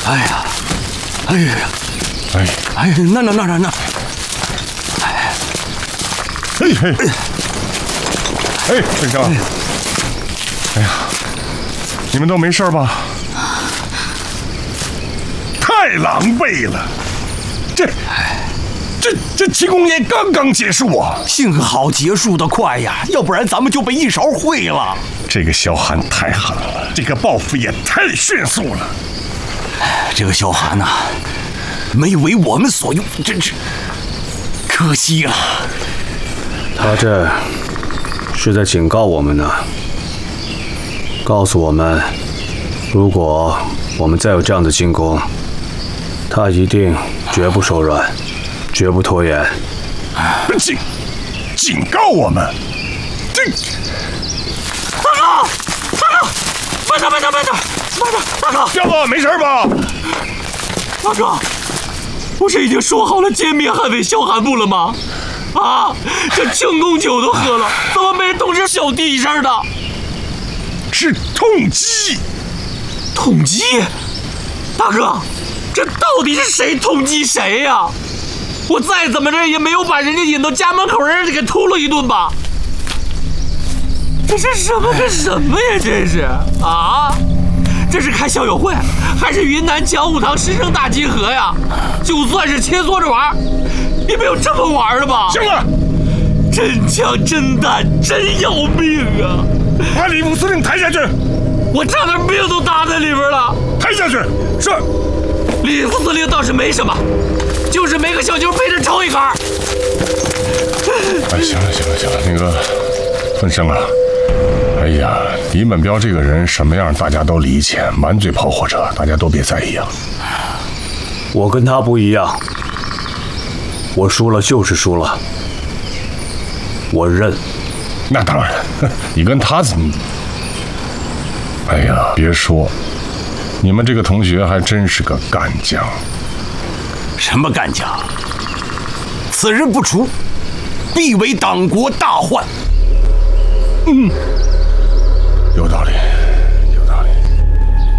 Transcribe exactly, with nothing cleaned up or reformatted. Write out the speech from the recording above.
哎呀，哎呀， 哎哎，那那那那那，哎， 嘿嘿，哎，郑生，哎呀，你们都没事吧？太狼狈了，这。 这这庆功宴刚刚结束啊！ 幸好结束的快呀，要不然咱们就被一勺烩了。 这个萧寒太狠了，这个报复也太迅速了。 这个萧寒呐、啊，没为我们所用，真是可惜了。 他这是在警告我们呢，告诉我们，如果我们再有这样的进攻，他一定绝不手软。 绝不拖延。 警警告我们，这大哥，大哥，慢点，慢点，慢点，慢点，大哥， 彪子没事吧？ 大哥，不是已经说好了歼灭捍卫萧寒部了吗？啊，这庆功酒都喝了，怎么没人通知小弟一声呢？ 是痛击， 痛击，大哥，这到底是谁痛击谁呀？ 我再怎么着也没有把人家引到家门口，让人给秃噜一顿吧？这是什么跟什么呀？这是啊？这是开校友会，还是云南讲武堂师生大集合呀？就算是切磋着玩，也没有这么玩的吧？ 行了， 真枪真弹，真要命啊！ 把李副司令抬下去。 我差点命都搭在里边了。 抬下去。是。 李副司令倒是没什么。 就是没个小妞背着抽一杆。 哎，行了行了行了，那个文生啊，哎呀，李本彪这个人什么样，大家都理解，满嘴跑火车，大家都别在意啊。 我跟他不一样，我输了就是输了，我认。 那当然，你跟他怎么？哎呀，别说，你们这个同学还真是个干将。 什么干将？此人不除，必为党国大患。 嗯，有道理。